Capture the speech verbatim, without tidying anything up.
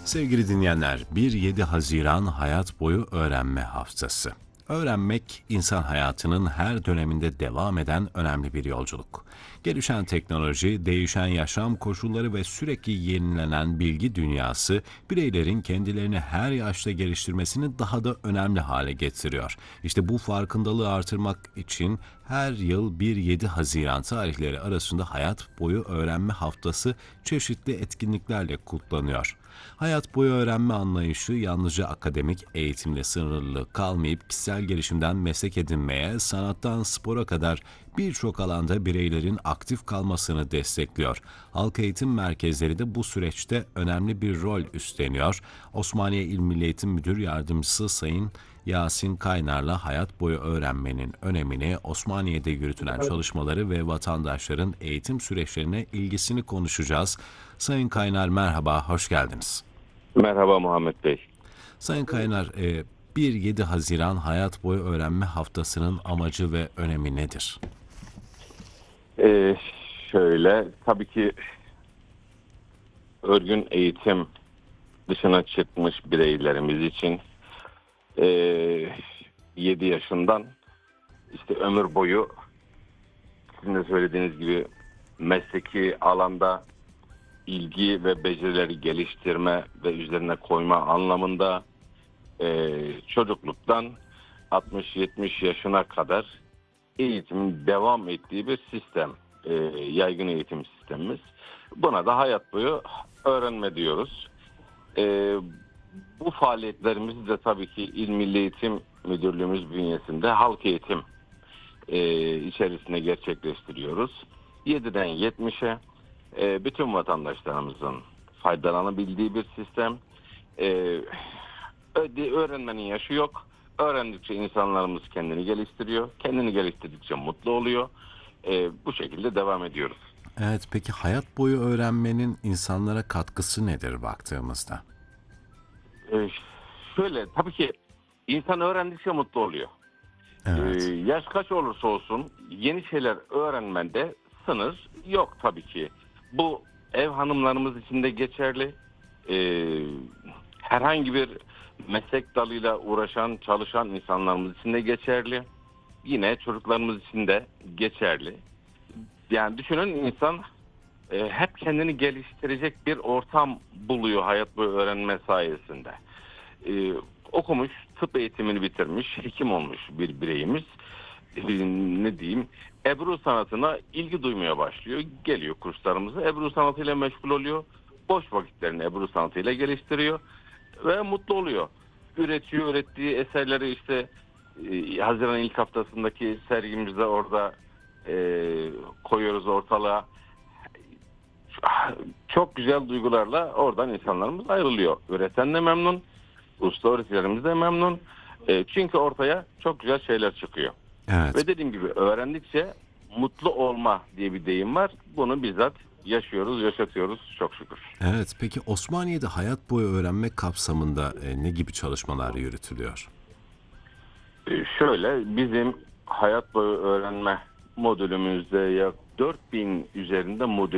Sevgili dinleyenler, bir yedi Haziran Hayat Boyu Öğrenme Haftası. Öğrenmek, insan hayatının her döneminde devam eden önemli bir yolculuk. Gelişen teknoloji, değişen yaşam koşulları ve sürekli yenilenen bilgi dünyası, bireylerin kendilerini her yaşta geliştirmesini daha da önemli hale getiriyor. İşte bu farkındalığı artırmak için her yıl bir yedi Haziran tarihleri arasında Hayat Boyu Öğrenme Haftası çeşitli etkinliklerle kutlanıyor. Hayat boyu öğrenme anlayışı yalnızca akademik eğitimle sınırlı kalmayıp kişisel gelişimden meslek edinmeye, sanattan spora kadar birçok alanda bireylerin aktif kalmasını destekliyor. Halk eğitim merkezleri de bu süreçte önemli bir rol üstleniyor. Osmaniye İl Milli Eğitim Müdür Yardımcısı Sayın Yasin Kaynar'la hayat boyu öğrenmenin önemini, Osmaniye'de yürütülen çalışmaları ve vatandaşların eğitim süreçlerine ilgisini konuşacağız. Sayın Kaynar merhaba, hoş geldiniz. Merhaba Muhammed Bey. Sayın Kaynar, e, bir yedi Haziran Hayat Boyu Öğrenme Haftası'nın amacı ve önemi nedir? Ee, şöyle, tabii ki örgün eğitim dışına çıkmış bireylerimiz için e, yedi yaşından işte ömür boyu sizin de söylediğiniz gibi mesleki alanda ilgi ve becerileri geliştirme ve üzerine koyma anlamında e, çocukluktan altmış yetmiş yaşına kadar eğitimin devam ettiği bir sistem, e, yaygın eğitim sistemimiz. Buna da hayat boyu öğrenme diyoruz. E, bu faaliyetlerimizi de tabii ki İl Milli Eğitim Müdürlüğümüz bünyesinde halk eğitim e, içerisinde gerçekleştiriyoruz. yediden yetmişe e, bütün vatandaşlarımızın faydalanabildiği bir sistem. E, öğrenmenin yaşı yok. Öğrendikçe insanlarımız kendini geliştiriyor. Kendini geliştirdikçe mutlu oluyor. E, bu şekilde devam ediyoruz. Evet, peki hayat boyu öğrenmenin insanlara katkısı nedir baktığımızda? E, şöyle, tabii ki insan öğrendikçe mutlu oluyor. Evet. E, yaş kaç olursa olsun yeni şeyler öğrenmende sınır yok tabii ki. Bu ev hanımlarımız için de geçerli. E, herhangi bir meslek dalıyla uğraşan, çalışan insanlarımız için de geçerli. Yine çocuklarımız için de geçerli. Yani düşünün, insan e, hep kendini geliştirecek bir ortam buluyor hayat boyu öğrenme sayesinde. E, okumuş, tıp eğitimini bitirmiş, hekim olmuş bir bireyimiz. E, ne diyeyim, Ebru sanatına ilgi duymaya başlıyor. Geliyor kurslarımıza, Ebru sanatıyla meşgul oluyor. Boş vakitlerini Ebru sanatıyla geliştiriyor ve mutlu oluyor. Üretiyor, ürettiği eserleri işte e, Haziran ilk haftasındaki sergimizde orada e, koyuyoruz ortalığa. Çok güzel duygularla oradan insanlarımız ayrılıyor. Üreten de memnun, usta öğreticilerimiz de memnun. E, çünkü ortaya çok güzel şeyler çıkıyor. Evet. Ve dediğim gibi öğrendikçe mutlu olma diye bir deyim var. Bunu bizzat yaşıyoruz, yaşatıyoruz çok şükür. Evet, peki Osmaniye'de hayat boyu öğrenme kapsamında e, ne gibi çalışmalar yürütülüyor? E, şöyle, bizim hayat boyu öğrenme modülümüzde yak dört bin üzerinde modül